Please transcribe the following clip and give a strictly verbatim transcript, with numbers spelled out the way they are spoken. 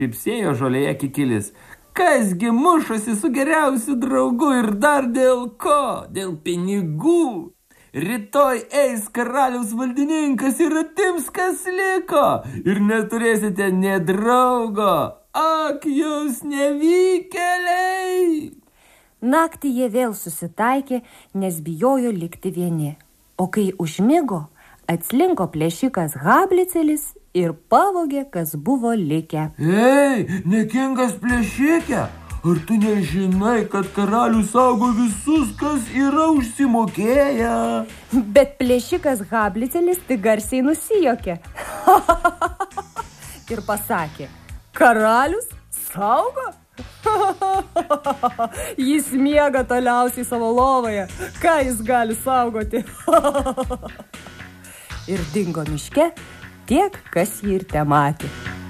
Šypsėjo žolėje kikilis. Kasgi mušasi su geriausiu draugu ir dar dėl ko? Dėl pinigų. Rytoj eis karaliaus valdininkas ir atims, kas liko. Ir neturėsite nė draugo. Ak, jūs nevykėliai! Naktį jie vėl susitaikė, nes bijojo likti vieni. O kai užmigo, atslinko plėšikas Hablicelis ir pavogė, kas buvo likę. Ei, nekingas plėšikė, ar tu nežinai, kad karalius saugo visus, kas yra užsimokėję? Bet plėšikas Hablicelis tik garsiai nusijuokė ir pasakė, karalius saugo? Jis miega toliausiai savo lovoje. Ką jis gali saugoti? Ir dingo miške tiek, kas jį ir tematė.